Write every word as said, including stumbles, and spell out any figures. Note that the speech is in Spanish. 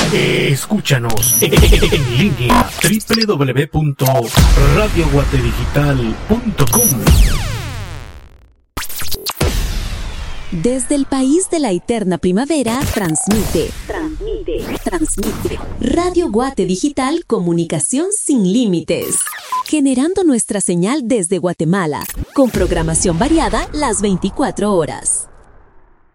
Escúchanos en línea doble u doble u doble u punto radio guate digital punto com. Desde el país de la eterna primavera, transmite, transmite, transmite. Radio Guate Digital, comunicación sin límites. Generando nuestra señal desde Guatemala, con programación variada las veinticuatro horas.